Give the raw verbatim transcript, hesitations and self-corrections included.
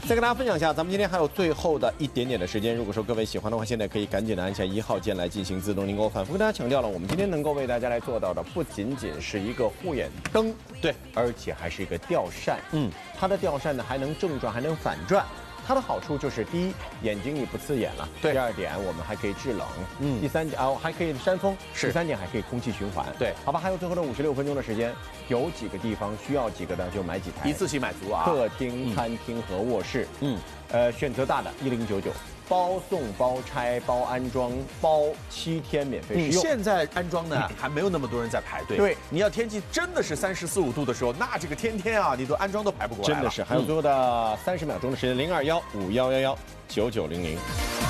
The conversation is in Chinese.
再跟大家分享一下，咱们今天还有最后的一点点的时间，如果说各位喜欢的话，现在可以赶紧的按下一号键来进行自动订购。反复跟大家强调了，我们今天能够为大家来做到的，不仅仅是一个护眼灯，对，而且还是一个吊扇。嗯，它的吊扇呢还能正转，还能反转。 它的好处就是，第一，眼睛你不刺眼了；第二点，我们还可以制冷；嗯，第三点啊，还可以扇风；第三点还可以空气循环。对，好吧，还有最后的五十六分钟的时间，有几个地方需要几个的就买几台， 一次性满足啊。 客厅、餐厅和卧室，嗯，呃，选择大的一零九九。 包送、包拆、包安装、包七天免费使用。 嗯、现在安装呢，还没有那么多人在排队。对，你要天气真的是三十四五度的时候，那这个天天啊，你都安装都排不过来了。 真的是，还有最后的三十秒钟的时间，零二幺五幺幺幺九九零零。